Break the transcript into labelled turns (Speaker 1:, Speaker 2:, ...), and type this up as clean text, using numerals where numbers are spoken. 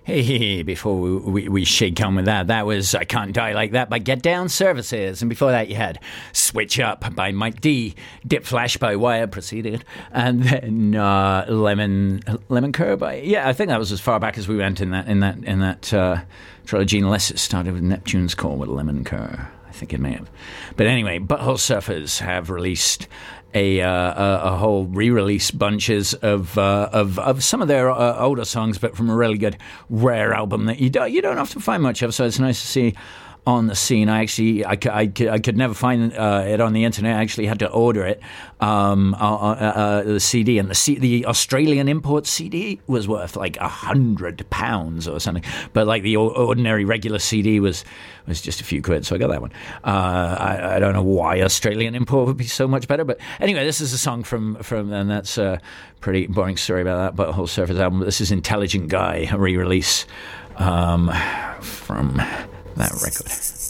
Speaker 1: Hey, before we shake on with that was I Can't Die Like That by Get Down Services. And before that, you had Switch Up by Mike D, Dip Flash by Wire preceded, and then Lemon Curve by, yeah, I think that was as far back as we went in that trilogy, unless it started with Neptune's Call with Lemon Curve. I think it may have. But anyway, Butthole Surfers have released a whole re-release bunches of some of their older songs, but from a really good rare album that you don't often find much of. So it's nice to see on the scene. I could never find it on the internet. I actually had to order it, the CD, and the Australian import CD was worth like £100 or something, but like the ordinary regular CD was just a few quid, so I got that one. I don't know why Australian import would be so much better, but anyway, this is a song from and that's a pretty boring story about that Butthole Surfers album. But this is Intelligent Guy, a re-release from that record.